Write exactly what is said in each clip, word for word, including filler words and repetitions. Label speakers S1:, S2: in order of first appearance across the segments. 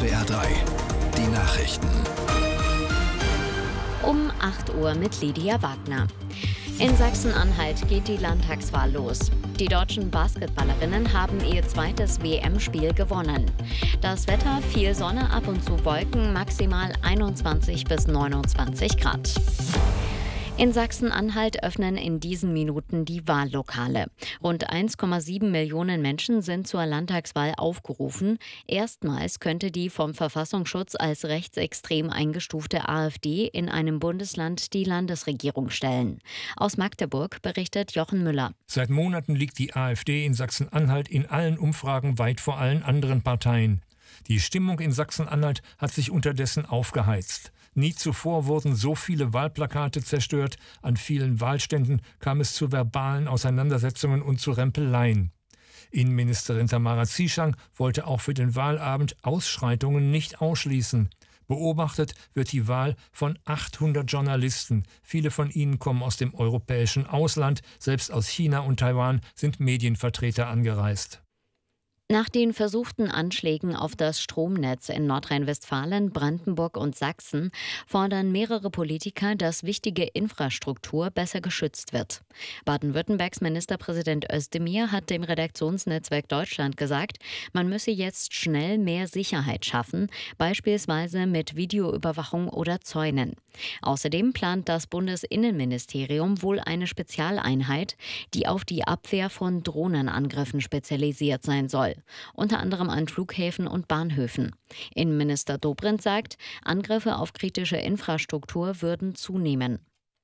S1: S W R drei, die Nachrichten.
S2: Um acht Uhr mit Lydia Wagner. In Sachsen-Anhalt geht die Landtagswahl los. Die deutschen Basketballerinnen haben ihr zweites W M-Spiel gewonnen. Das Wetter: viel Sonne, ab und zu Wolken, maximal einundzwanzig bis neunundzwanzig Grad. In Sachsen-Anhalt öffnen in diesen Minuten die Wahllokale. Rund eins Komma sieben Millionen Menschen sind zur Landtagswahl aufgerufen. Erstmals könnte die vom Verfassungsschutz als rechtsextrem eingestufte AfD in einem Bundesland die Landesregierung stellen. Aus Magdeburg berichtet Jochen Müller.
S3: Seit Monaten liegt die AfD in Sachsen-Anhalt in allen Umfragen weit vor allen anderen Parteien. Die Stimmung in Sachsen-Anhalt hat sich unterdessen aufgeheizt. Nie zuvor wurden so viele Wahlplakate zerstört. An vielen Wahlständen kam es zu verbalen Auseinandersetzungen und zu Rempeleien. Innenministerin Tamara Zieschang wollte auch für den Wahlabend Ausschreitungen nicht ausschließen. Beobachtet wird die Wahl von achthundert Journalisten. Viele von ihnen kommen aus dem europäischen Ausland. Selbst aus China und Taiwan sind Medienvertreter angereist.
S2: Nach den versuchten Anschlägen auf das Stromnetz in Nordrhein-Westfalen, Brandenburg und Sachsen fordern mehrere Politiker, dass wichtige Infrastruktur besser geschützt wird. Baden-Württembergs Ministerpräsident Özdemir hat dem Redaktionsnetzwerk Deutschland gesagt, man müsse jetzt schnell mehr Sicherheit schaffen, beispielsweise mit Videoüberwachung oder Zäunen. Außerdem plant das Bundesinnenministerium wohl eine Spezialeinheit, die auf die Abwehr von Drohnenangriffen spezialisiert sein soll. Unter anderem an Flughäfen und Bahnhöfen. Innenminister Dobrindt sagt, Angriffe auf kritische Infrastruktur würden zunehmen.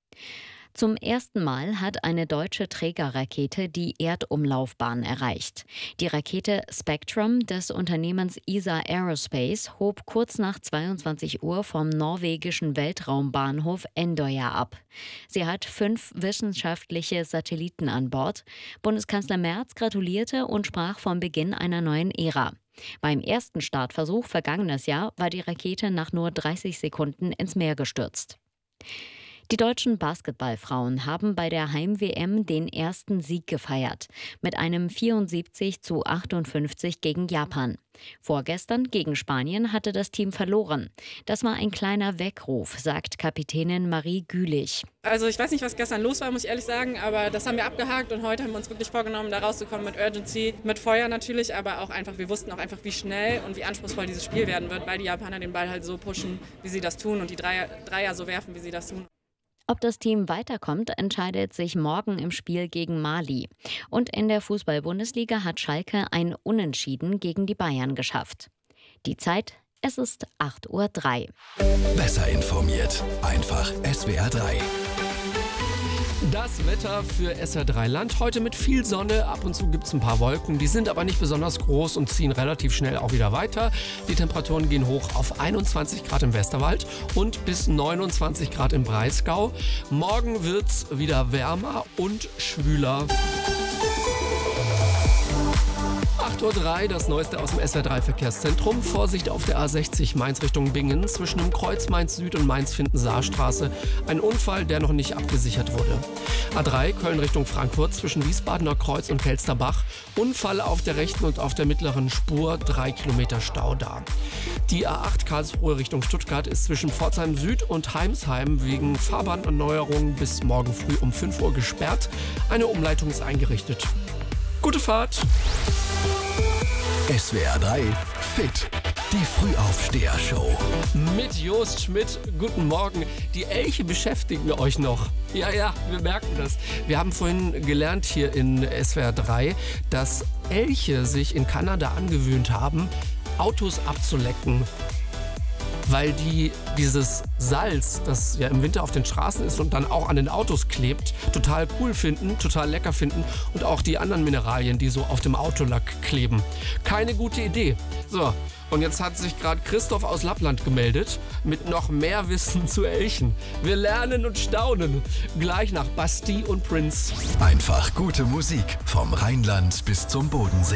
S2: Zum ersten Mal hat eine deutsche Trägerrakete die Erdumlaufbahn erreicht. Die Rakete Spectrum des Unternehmens E S A Aerospace hob kurz nach zweiundzwanzig Uhr vom norwegischen Weltraumbahnhof Andøya ab. Sie hat fünf wissenschaftliche Satelliten an Bord. Bundeskanzler Merz gratulierte und sprach vom Beginn einer neuen Ära. Beim ersten Startversuch vergangenes Jahr war die Rakete nach nur dreißig Sekunden ins Meer gestürzt. Die deutschen Basketballfrauen haben bei der Heim-W M den ersten Sieg gefeiert, mit einem vierundsiebzig zu achtundfünfzig gegen Japan. Vorgestern gegen Spanien hatte das Team verloren. Das war ein kleiner Weckruf, sagt Kapitänin Marie Gülich.
S4: Also ich weiß nicht, was gestern los war, muss ich ehrlich sagen, aber das haben wir abgehakt und heute haben wir uns wirklich vorgenommen, da rauszukommen mit Urgency, mit Feuer natürlich, aber auch einfach, wir wussten auch einfach, wie schnell und wie anspruchsvoll dieses Spiel werden wird, weil die Japaner den Ball halt so pushen, wie sie das tun und die Dreier, Dreier so werfen, wie sie das tun.
S2: Ob das Team weiterkommt, entscheidet sich morgen im Spiel gegen Mali. Und in der Fußball-Bundesliga hat Schalke ein Unentschieden gegen die Bayern geschafft. Die Zeit: es ist acht Uhr drei.
S1: Besser informiert, einfach S W R drei.
S5: Das Wetter für S W R drei Land. Heute mit viel Sonne, ab und zu gibt es ein paar Wolken. Die sind aber nicht besonders groß und ziehen relativ schnell auch wieder weiter. Die Temperaturen gehen hoch auf einundzwanzig Grad im Westerwald und bis neunundzwanzig Grad im Breisgau. Morgen wird es wieder wärmer und schwüler. acht Uhr drei, das Neueste aus dem S W R drei Verkehrszentrum. Vorsicht auf der A sechzig Mainz Richtung Bingen. Zwischen dem Kreuz Mainz Süd und Mainz-Findensaarstraße. Ein Unfall, der noch nicht abgesichert wurde. A drei Köln Richtung Frankfurt zwischen Wiesbadener Kreuz und Kelsterbach. Unfall auf der rechten und auf der mittleren Spur. Drei Kilometer Stau da. Die A acht Karlsruhe Richtung Stuttgart ist zwischen Pforzheim Süd und Heimsheim wegen Fahrbahnerneuerung bis morgen früh um fünf Uhr gesperrt. Eine Umleitung ist eingerichtet. Gute Fahrt!
S1: S W R drei Fit, die Frühaufsteher-Show.
S5: Mit Jost Schmidt, guten Morgen. Die Elche beschäftigen euch noch. Ja, ja, wir merken das. Wir haben vorhin gelernt hier in S W R drei, dass Elche sich in Kanada angewöhnt haben, Autos abzulecken. Weil die dieses Salz, das ja im Winter auf den Straßen ist und dann auch an den Autos klebt, total cool finden, total lecker finden und auch die anderen Mineralien, die so auf dem Autolack kleben. Keine gute Idee. So, und jetzt hat sich gerade Christoph aus Lappland gemeldet mit noch mehr Wissen zu Elchen. Wir lernen und staunen. Gleich nach Basti und Prince.
S1: Einfach gute Musik vom Rheinland bis zum Bodensee.